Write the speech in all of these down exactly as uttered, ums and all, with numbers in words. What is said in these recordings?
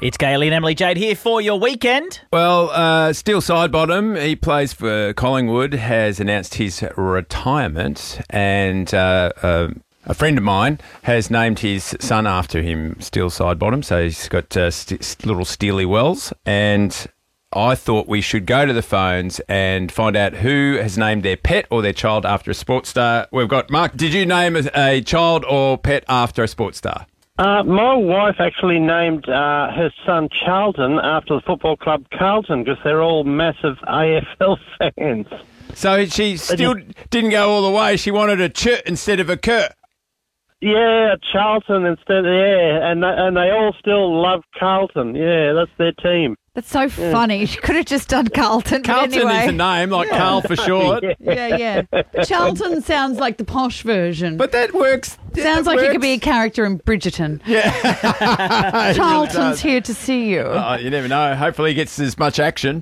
It's Gailey and Emily Jade here for your weekend. Well, uh, Steele Sidebottom, he plays for Collingwood, has announced his retirement, and uh, uh, a friend of mine has named his son after him, Steele Sidebottom, so he's got uh, st- little Steely Wells, and I thought we should go to the phones and find out who has named their pet or their child after a sports star. We've got Mark. Did you name a, a child or pet after a sports star? Uh, my wife actually named uh, her son Charlton after the football club Carlton because they're all massive A F L fans. So she still didn't go all the way. She wanted a ch instead of a k. Yeah, Charlton instead. Yeah, and they, and they all still love Carlton. Yeah, that's their team. That's so funny. She could have just done Carlton. Carlton but anyway. is a name, like yeah. Carl for short. yeah, yeah. Charlton sounds like the posh version. But that works. Sounds that like works. you could be a character in Bridgerton. Yeah. Charlton's here to see you. Oh, you never know. Hopefully he gets as much action.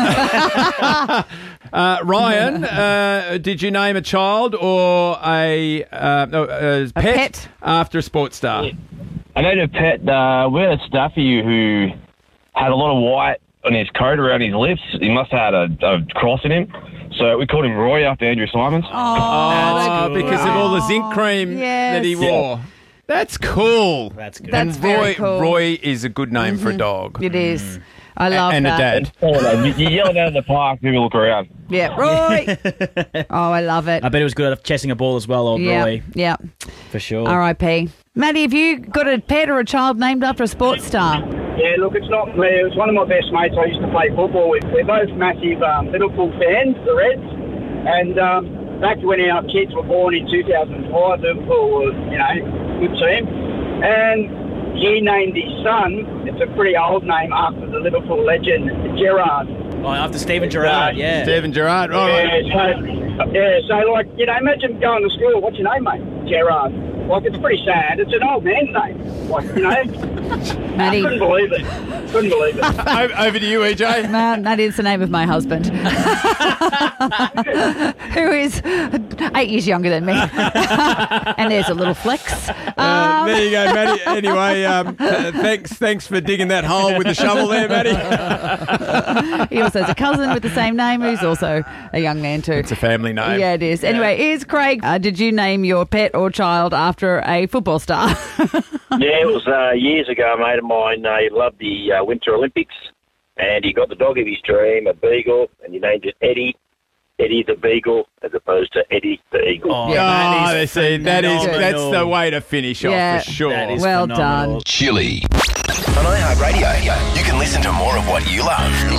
uh, Ryan, uh, did you name a child or a, uh, no, a, a pet, pet after a sports star? Yeah. I named a pet. Uh, we had a staffy who had a lot of white on his coat around his lips. He must have had a, a cross in him. So we called him Roy after Andrew Simons. Oh, oh because of all the zinc cream yes. that he wore. Yeah. That's cool. That's good. That's and Roy, very cool. Roy is a good name mm-hmm. for a dog. It is. I love and that. And a You, dad. you yell down in the park, people look around. Yeah, Roy. Oh, I love it. I bet he was good at chasing a ball as well, old yeah, Roy. Yeah. For sure. R I P Maddie, have you got a pet or a child named after a sports star? Yeah, look, it's not me. It was one of my best mates I used to play football with. We're both massive um, Liverpool fans, the Reds. And um, back when our kids were born in two thousand five, Liverpool was, you know, good team. And he named his son, it's a pretty old name, after the Liverpool legend, Gerrard. Oh, after Steven Gerrard, uh, yeah. Steven Gerrard, oh, yeah, right. so, yeah, so, like, you know, imagine going to school, what's your name, mate? Gerrard. Like, it's pretty sad. It's an old man's name. Like, you know. Maddie. I couldn't believe it. Couldn't believe it. Over, over to you, E J. No, that is the name of my husband. Who is eight years younger than me. And there's a little flex. Um, Uh, there you go, Maddie. Anyway, um, uh, thanks thanks for digging that hole with the shovel there, Maddie. He also has a cousin with the same name who's also a young man too. It's a family name. Yeah, it is. Anyway, here's Craig. Uh, did you name your pet or child after a football star? Yeah, it was uh, years ago, a mate of mine. Uh, he loved the uh, Winter Olympics, and he got the dog of his dream, a beagle, and he named it Eddie. Eddie the Beagle, as opposed to Eddie the Eagle. Oh, Oh, that they is see, that is phenomenal. that's the way to finish Yeah. off for sure. That is Well phenomenal. done. Chili. On iHeartRadio, you can listen to more of what you love